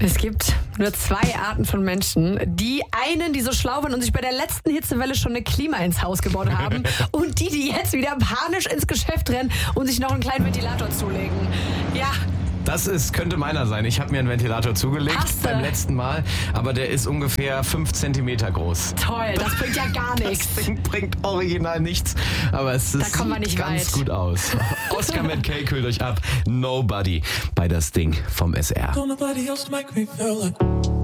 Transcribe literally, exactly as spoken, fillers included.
Es gibt nur zwei Arten von Menschen. Die einen, die so schlau waren und sich bei der letzten Hitzewelle schon eine Klima ins Haus gebaut haben. Und die, die jetzt wieder panisch ins Geschäft rennen und sich noch einen kleinen Ventilator zulegen. Ja. Das ist, könnte meiner sein. Ich habe mir einen Ventilator zugelegt beim letzten Mal, aber der ist ungefähr fünf Zentimeter groß. Toll, das bringt ja gar nichts. Das Ding bringt original nichts, aber es da ist, kommen wir nicht sieht ganz weit. gut aus. Oscar mit K kühlt euch ab. Nobody bei das Ding vom S R. Don't nobody else make me feel like